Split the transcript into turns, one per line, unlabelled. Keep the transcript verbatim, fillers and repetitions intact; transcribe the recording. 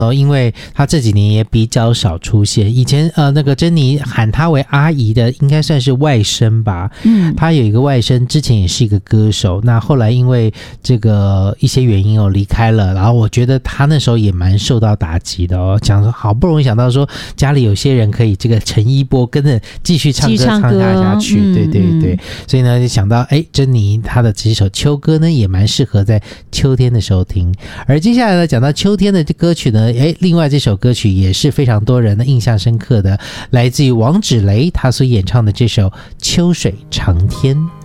哦，因为他这几年也比较少出现。以前呃，那个珍妮喊他为阿姨的，应该算是外甥吧。嗯，他有一个外甥，之前也是一个歌手，那后来因为这个一些原因哦离开了，然后我觉得他那时候也蛮受到打击的哦。想说好不容易想到说家里有些人可以这个陈一波跟着继续唱歌唱下去，嗯、对对对，所以呢就想到哎，珍妮她的这首秋歌呢也蛮适合在秋天的时候听。而接下来呢讲到秋天的歌曲呢。诶，另外这首歌曲也是非常多人的印象深刻的，来自于王芷蕾她所演唱的这首《秋水长天》。